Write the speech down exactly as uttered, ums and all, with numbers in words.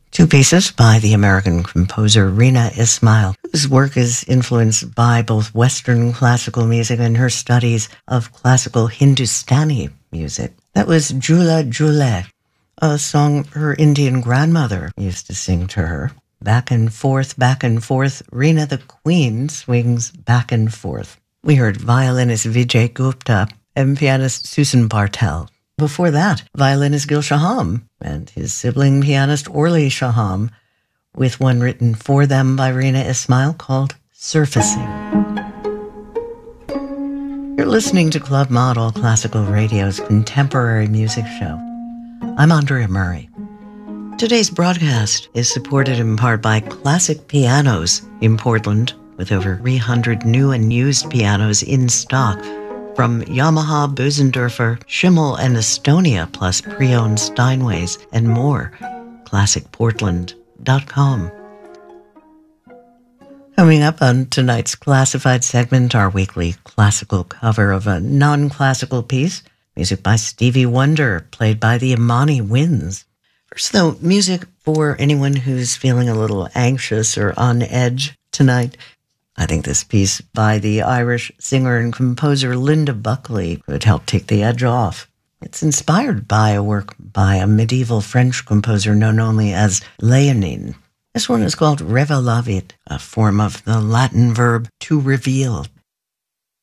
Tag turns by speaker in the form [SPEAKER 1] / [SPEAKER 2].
[SPEAKER 1] Two pieces by the American composer Rina Ismail, whose work is influenced by both Western classical music and her studies of classical Hindustani music. That was Jhula Jhule, a song her Indian grandmother used to sing to her. Back and forth, back and forth, Rina the Queen swings back and forth. We heard violinist Vijay Gupta and pianist Susan Bartel. Before that, violinist Gil Shaham and his sibling pianist Orly Shaham, with one written for them by Rina Ismail called Surfacing. You're listening to Club Model Classical Radio's contemporary music show. I'm Andrea Murray. Today's broadcast is supported in part by Classic Pianos in Portland, with over three hundred new and used pianos in stock from Yamaha, Bösendorfer, Schimmel, and Estonia, plus pre-owned Steinways and more. classic portland dot com. Coming up on tonight's classified segment, our weekly classical cover of a non-classical piece, music by Stevie Wonder, played by the Imani Winds. First, though, music for anyone who's feeling a little anxious or on edge tonight. I think this piece by the Irish singer and composer Linda Buckley could help take the edge off. It's inspired by a work by a medieval French composer known only as Léonine. This one is called revelavit, a form of the Latin verb to reveal,